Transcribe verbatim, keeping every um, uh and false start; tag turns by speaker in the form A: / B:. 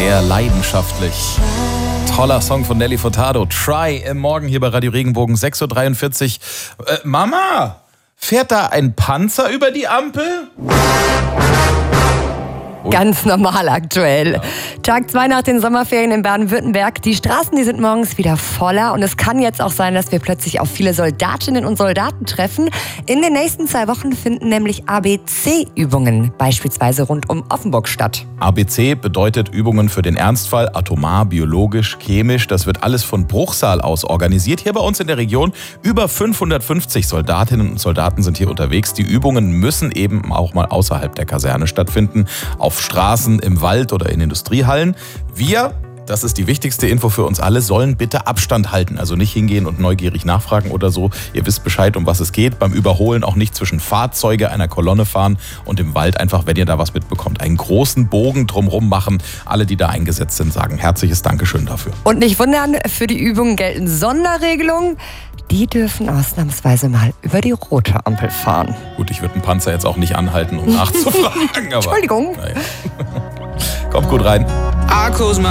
A: sehr leidenschaftlich. Toller Song von Nelly Furtado. Try im Morgen hier bei Radio Regenbogen, sechs Uhr dreiundvierzig. Äh, Mama, fährt da ein Panzer über die Ampel?
B: Ganz normal aktuell. Ja. Tag zwei nach den Sommerferien in Baden-Württemberg. Die Straßen, die sind morgens wieder voller. Und es kann jetzt auch sein, dass wir plötzlich auf viele Soldatinnen und Soldaten treffen. In den nächsten zwei Wochen finden nämlich A B C-Übungen beispielsweise rund um Offenburg statt.
A: A B C bedeutet Übungen für den Ernstfall, atomar, biologisch, chemisch. Das wird alles von Bruchsal aus organisiert. Hier bei uns in der Region über fünfhundertfünfzig Soldatinnen und Soldaten sind hier unterwegs. Die Übungen müssen eben auch mal außerhalb der Kaserne stattfinden. Auf Straßen, im Wald oder in Industriehallen. Wir, das ist die wichtigste Info für uns alle, sollen bitte Abstand halten. Also nicht hingehen und neugierig nachfragen oder so. Ihr wisst Bescheid, um was es geht. Beim Überholen auch nicht zwischen Fahrzeuge einer Kolonne fahren und im Wald einfach, wenn ihr da was mitbekommt, einen großen Bogen drumherum machen. Alle, die da eingesetzt sind, sagen herzliches Dankeschön dafür.
B: Und nicht wundern, für die Übungen gelten Sonderregelungen. Die dürfen ausnahmsweise mal über die rote Ampel fahren.
A: Gut, ich würde einen Panzer jetzt auch nicht anhalten, um nachzufragen. Aber,
B: Entschuldigung.
A: Naja. Kommt gut rein.